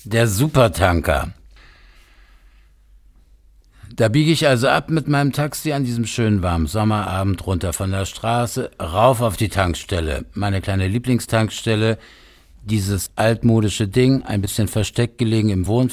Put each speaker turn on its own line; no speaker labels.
Der Supertanker. Da biege ich also ab mit meinem Taxi an diesem schönen warmen Sommerabend runter von der Straße, rauf auf die Tankstelle. Meine kleine Lieblingstankstelle, dieses altmodische Ding, ein bisschen versteckt gelegen im Wohnviertel.